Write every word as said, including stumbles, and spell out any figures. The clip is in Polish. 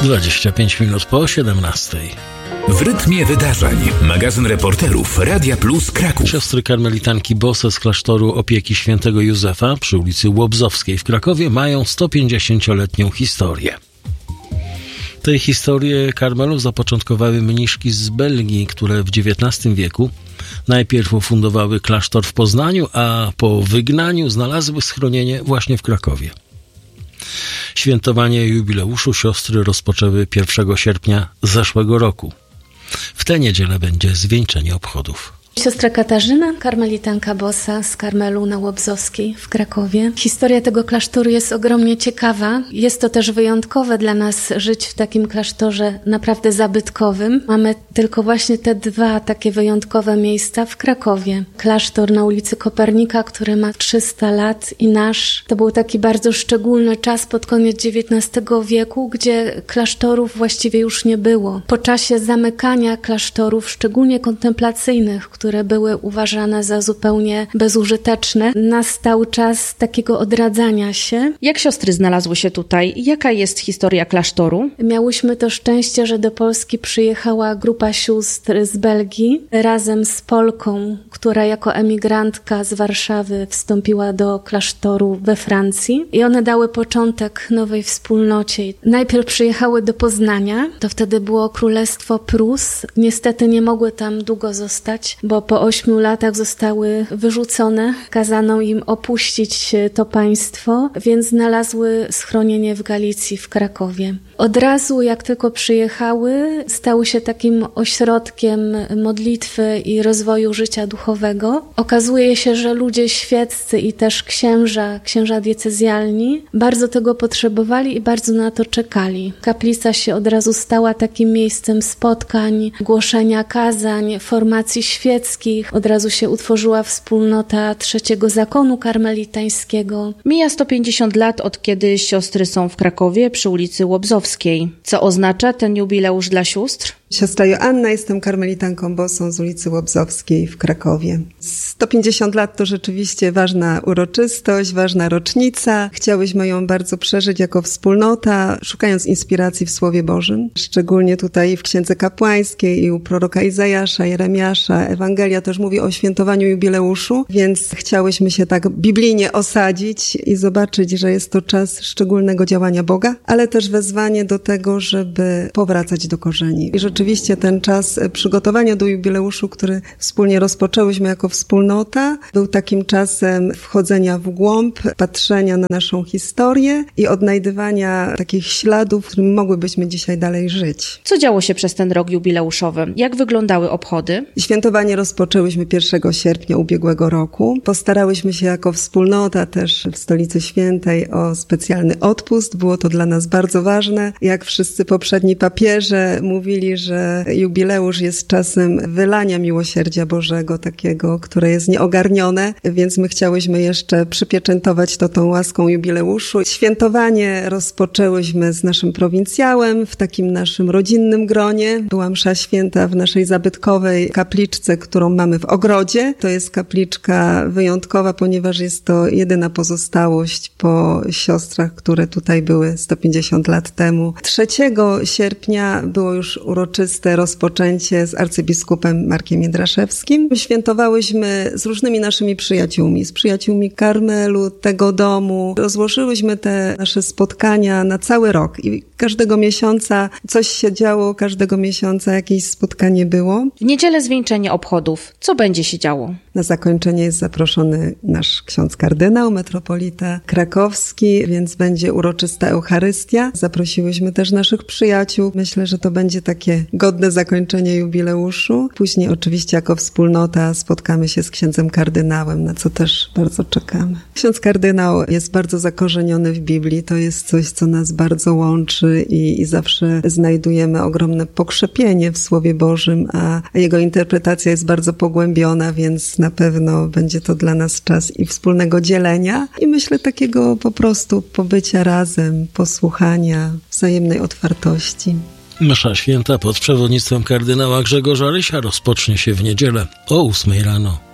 dwadzieścia pięć minut po siedemnastej. W rytmie wydarzeń. Magazyn reporterów Radia Plus Kraków. Siostry karmelitanki Bosse z klasztoru Opieki Świętego Józefa przy ulicy Łobzowskiej w Krakowie mają sto pięćdziesięcioletnią historię. Tę historię Karmelów zapoczątkowały mniszki z Belgii, które w dziewiętnastym wieku najpierw ufundowały klasztor w Poznaniu, a po wygnaniu znalazły schronienie właśnie w Krakowie. Świętowanie jubileuszu siostry rozpoczęły pierwszego sierpnia zeszłego roku. W tę niedzielę będzie zwieńczenie obchodów. Siostra Katarzyna, karmelitanka Bossa z Karmelu na Łobzowskiej w Krakowie. Historia tego klasztoru jest ogromnie ciekawa. Jest to też wyjątkowe dla nas żyć w takim klasztorze naprawdę zabytkowym. Mamy tylko właśnie te dwa takie wyjątkowe miejsca w Krakowie. Klasztor na ulicy Kopernika, który ma trzysta lat i nasz. To był taki bardzo szczególny czas pod koniec dziewiętnastego wieku, gdzie klasztorów właściwie już nie było. Po czasie zamykania klasztorów, szczególnie kontemplacyjnych, które były uważane za zupełnie bezużyteczne, nastał czas takiego odradzania się. Jak siostry znalazły się tutaj? Jaka jest historia klasztoru? Miałyśmy to szczęście, że do Polski przyjechała grupa sióstr z Belgii razem z Polką, która jako emigrantka z Warszawy wstąpiła do klasztoru we Francji i one dały początek nowej wspólnocie. Najpierw przyjechały do Poznania, to wtedy było Królestwo Prus. Niestety nie mogły tam długo zostać, bo po ośmiu latach zostały wyrzucone. Kazano im opuścić to państwo, więc znalazły schronienie w Galicji, w Krakowie. Od razu, jak tylko przyjechały, stały się takim ośrodkiem modlitwy i rozwoju życia duchowego. Okazuje się, że ludzie świeccy i też księża, księża diecezjalni bardzo tego potrzebowali i bardzo na to czekali. Kaplica się od razu stała takim miejscem spotkań, głoszenia kazań, formacji świeckich. Od razu się utworzyła wspólnota trzeciego zakonu karmelitańskiego. Mija sto pięćdziesiąt lat, od kiedy siostry są w Krakowie przy ulicy Łobzowskiej. Co oznacza ten jubileusz dla sióstr? Siostra Joanna, jestem karmelitanką Bossą z ulicy Łobzowskiej w Krakowie. sto pięćdziesiąt lat to rzeczywiście ważna uroczystość, ważna rocznica. Chciałyśmy ją bardzo przeżyć jako wspólnota, szukając inspiracji w Słowie Bożym. Szczególnie tutaj w Księdze Kapłańskiej i u proroka Izajasza, Jeremiasza. Ewangelia też mówi o świętowaniu jubileuszu, więc chciałyśmy się tak biblijnie osadzić i zobaczyć, że jest to czas szczególnego działania Boga, ale też wezwanie do tego, żeby powracać do korzeni. I rzeczywiście ten czas przygotowania do jubileuszu, który wspólnie rozpoczęłyśmy jako wspólnota, był takim czasem wchodzenia w głąb, patrzenia na naszą historię i odnajdywania takich śladów, którymi mogłybyśmy dzisiaj dalej żyć. Co działo się przez ten rok jubileuszowy? Jak wyglądały obchody? Świętowanie rozpoczęłyśmy pierwszego sierpnia ubiegłego roku. Postarałyśmy się jako wspólnota też w Stolicy Świętej o specjalny odpust. Było to dla nas bardzo ważne. Jak wszyscy poprzedni papieże mówili, że jubileusz jest czasem wylania miłosierdzia Bożego, takiego, które jest nieogarnione, więc my chciałyśmy jeszcze przypieczętować to tą łaską jubileuszu. Świętowanie rozpoczęłyśmy z naszym prowincjałem w takim naszym rodzinnym gronie. Była msza święta w naszej zabytkowej kapliczce, którą mamy w ogrodzie. To jest kapliczka wyjątkowa, ponieważ jest to jedyna pozostałość po siostrach, które tutaj były sto pięćdziesiąt lat temu. trzeciego sierpnia było już uroczyste rozpoczęcie z arcybiskupem Markiem Jędraszewskim. Świętowałyśmy z różnymi naszymi przyjaciółmi, z przyjaciółmi Karmelu, tego domu. Rozłożyłyśmy te nasze spotkania na cały rok i każdego miesiąca coś się działo, każdego miesiąca jakieś spotkanie było. W niedzielę zwieńczenie obchodów. Co będzie się działo? Na zakończenie jest zaproszony nasz ksiądz kardynał, metropolita krakowski, więc będzie uroczysta Eucharystia. Zaprosiłyśmy też naszych przyjaciół. Myślę, że to będzie takie godne zakończenie jubileuszu. Później oczywiście jako wspólnota spotkamy się z księdzem kardynałem, na co też bardzo czekamy. Ksiądz kardynał jest bardzo zakorzeniony w Biblii. To jest coś, co nas bardzo łączy i, i zawsze znajdujemy ogromne pokrzepienie w Słowie Bożym, a jego interpretacja jest bardzo pogłębiona, więc na pewno będzie to dla nas czas i wspólnego dzielenia i myślę takiego po prostu pobycia razem, posłuchania, wzajemnej otwartości. Msza święta pod przewodnictwem kardynała Grzegorza Rysia rozpocznie się w niedzielę o ósmej rano.